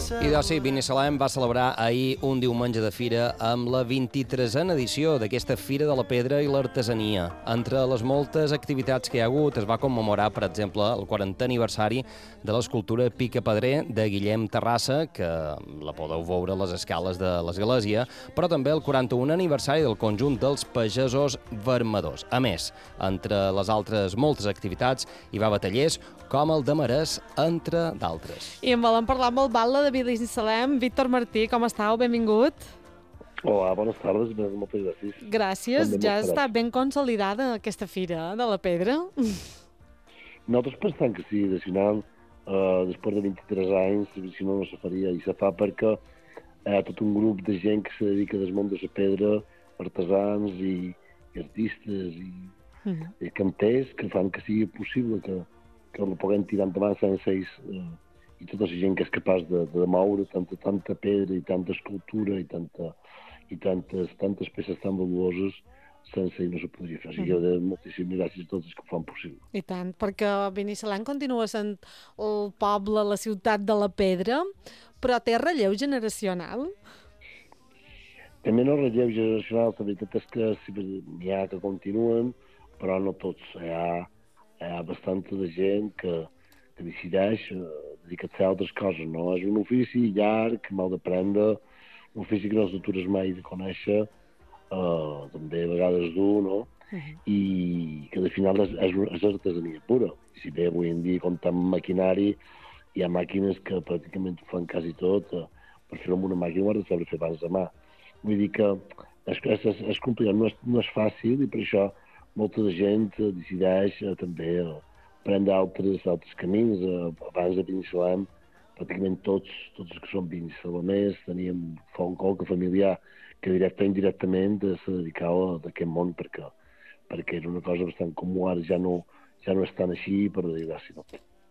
I doncs sí, Binissalem va celebrar ahir un diumenge de fira amb la 23a edició d'aquesta Fira de la Pedra i l'Artesania. Entre les moltes activitats que hi ha hagut es va commemorar, per exemple, el 40è aniversari de l'escultura Picapedrer de Guillem Terrassa, que la podeu veure a les escales de l'església, però també el 41è aniversari del conjunt dels pagesos vermedors. A més, entre les altres moltes activitats, hi va haver tallers com el de Marès, entre d'altres. I en volem parlar amb el batlle de Binissalem. Víctor Martí, com estàu? Benvingut. Hola, bones tardes, moltes gràcies. Gràcies, ja està ben consolidada aquesta Fira de la Pedra. Nosaltres pensem que sí, de final, després de 23 anys, si no, no se faria, i se fa perquè hi ha tot un grup de gent que se dedica al món de la pedra, artesans i artistes i canters que fan que sigui possible que el puguem tirar endavant sense ells i tota la gent que és capaç de moure tanta pedra i tanta escultura i tantes peces tan valuoses sense ells no se podria fer. O sigui, moltíssimes gràcies a tots els que ho fan possible. I tant, perquè Binissalem continua sent el poble, la ciutat de la pedra, però té relleu generacional? També no relleu generacional, la veritat és que n'hi ha que continuen, però no tots. Hi ha bastanta de gent que decideix dedicar-se a altres coses, no? És un ofici llarg, mal d'aprendre, un ofici que no s'atures mai de conèixer, també a vegades dur, no? I que de final és artesania pura. I si bé avui en dia comptem amb maquinari, hi ha màquines que pràcticament ho fan quasi tot. Per fer-ho amb una màquina ho has de saber fer abans de mà. Vull dir que és complicat, no és fàcil, i per això molta de gent decideix també prendre altres camins. Abans de Binissalem, pràcticament tots els que són binissalemers teníem un colc familiar que indirectament se dedicava a aquest món perquè era una cosa bastant comú. Ara ja no és tan així, per desgràcia, no.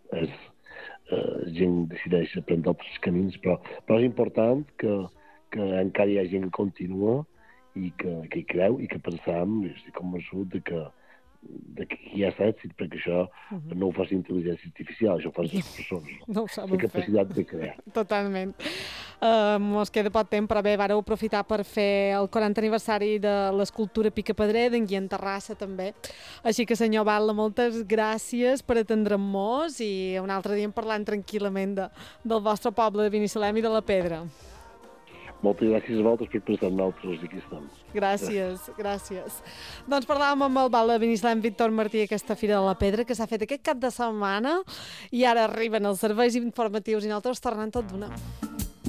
Gent decideix prendre altres camins, però és important que encara hi ha gent que continua i que hi creu i que pensam, estic convençut de que hi ha èxit, perquè això no ho fa la intel·ligència artificial, això ho fan les persones. No ho saben fer. La capacitat de crear. Totalment. Mos queda poc temps, però bé, vareu aprofitar per fer el 40è aniversari de l'escultura Picapedrer, d'en Guillem Terrassa també. Així que, senyor batlle, moltes gràcies per atendre'm-nos i un altre dia parlant tranquil·lament del vostre poble de Binissalem i de la Pedra. Moltes gràcies a vosaltres per pensar en nosaltres, aquí estem. Gràcies. Doncs parlàvem amb el batlle de Binissalem, Víctor Martí, aquesta Fira de la Pedra que s'ha fet aquest cap de setmana i ara arriben els serveis informatius i nosaltres tornem tot d'una.